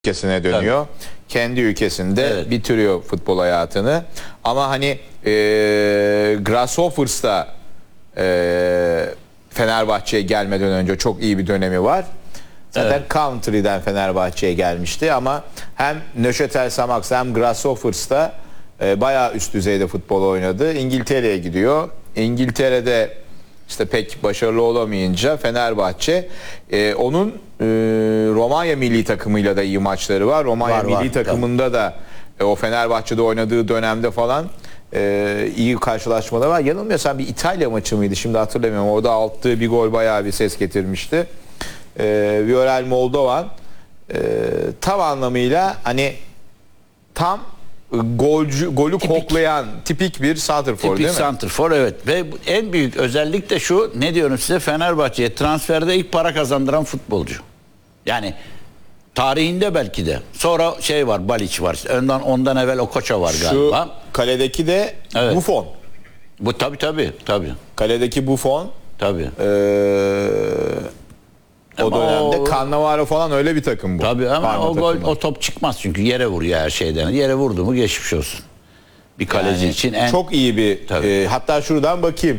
ülkesine dönüyor. Tabii. Kendi ülkesinde bitiriyor futbol hayatını. Ama hani Grasshoppers'ta Fenerbahçe'ye gelmeden önce çok iyi bir dönemi var. Zaten Country'den Fenerbahçe'ye gelmişti ama hem Neuchâtel Xamax hem Grasshoppers'ta bayağı üst düzeyde futbol oynadı. İngiltere'ye gidiyor. İngiltere'de işte pek başarılı olamayınca Fenerbahçe onun Romanya milli takımıyla da iyi maçları var. Romanya milli takımında da o Fenerbahçe'de oynadığı dönemde falan iyi karşılaşmalar var. Yanılmıyorsam bir İtalya maçı mıydı? Şimdi hatırlamıyorum. Orada attığı bir gol bayağı bir ses getirmişti. Viorel Moldovan tam anlamıyla hani tam golü koklayan tipik bir santrfor değil mi? Tipik santrfor, evet. Ve en büyük özellik de şu, ne diyorum size, Fenerbahçe'ye transferde ilk para kazandıran futbolcu. Yani tarihinde belki de. Sonra şey var, Balic var. Ondan evvel Okocha var galiba. Şu kaledeki de Buffon. Bu tabii. Kaledeki Buffon. Tabii. O dönemde Cannavaro falan öyle bir takım bu. Tabii ama o top çıkmaz çünkü yere vuruyor her şeyden. Yere vurdu mu geçmiş olsun. Bir kaleci için çok iyi bir hatta şuradan bakayım.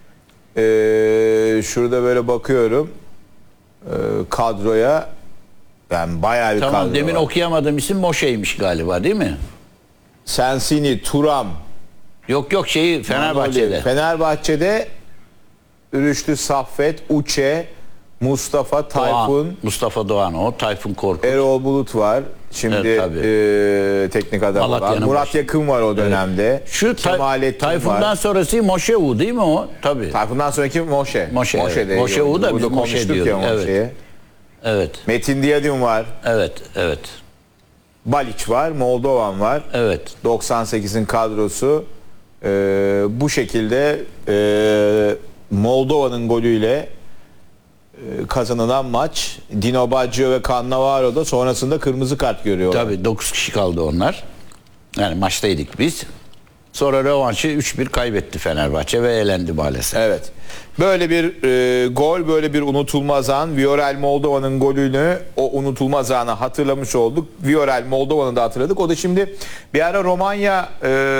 Şurada böyle bakıyorum kadroya. Yani bayağı bir kadro demin var. okuyamadığım isim Moşe'ymiş galiba, değil mi? Sensini, Thuram. Yok Fenerbahçe'de. Fenerbahçe'de Rüştü Saffet, Uçe, Mustafa, Tayfun. Mustafa Doğan, Tayfun Korkut. Erol Bulut var. Şimdi teknik adam var. Murat Yakın var o dönemde. Evet. Şu Tayfun'dan sonrası Moşeu değil mi o? Tabii. Tayfun'dan sonraki Moşe. Moşeu da biz Moşe diyorduk. Evet. Metin Diyadin var. Evet. Balic var. Moldovan var. Evet. 98'in kadrosu. Bu şekilde Moldova'nın golüyle kazanılan maç. Dino Baggio ve Cannavaro da sonrasında kırmızı kart görüyorlar. Tabii 9 kişi kaldı onlar. Yani maçtaydık biz. Sonra rövanşı 3-1 kaybetti Fenerbahçe ve elendi maalesef. Evet. Böyle bir gol, böyle bir unutulmaz an. Viorel Moldova'nın golünü, o unutulmaz anı hatırlamış olduk. Viorel Moldova'nı da hatırladık. O da şimdi bir ara Romanya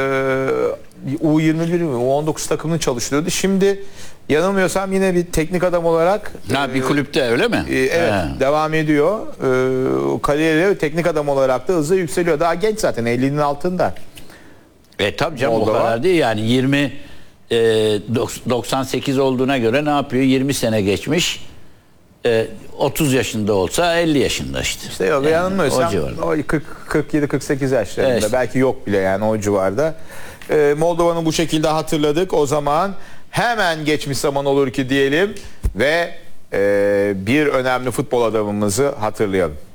U21 mi, U19 takımını çalıştırıyordu. Şimdi yanılmıyorsam yine bir teknik adam olarak bir kulüpte öyle mi? Evet, devam ediyor. Kariyeri teknik adam olarak da hızla yükseliyor. Daha genç zaten, 50'nin altında. Tabii canım, o kadar değil yani. 98 olduğuna göre ne yapıyor? 20 sene geçmiş. 30 yaşında olsa 50 yaşında işte. İşte yok, yanılmıyorsam 47-48 yaşlarında. Evet. Belki yok bile yani o civarda. Moldova'nı bu şekilde hatırladık. O zaman hemen geçmiş zaman olur ki diyelim ve bir önemli futbol adamımızı hatırlayalım.